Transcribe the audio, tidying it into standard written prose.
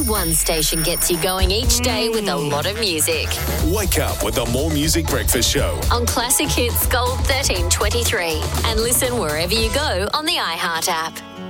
one station gets you going each day with a lot of music. Wake up with the More Music Breakfast Show on Classic Hits Gold 1323 and listen wherever you go on the iHeart app.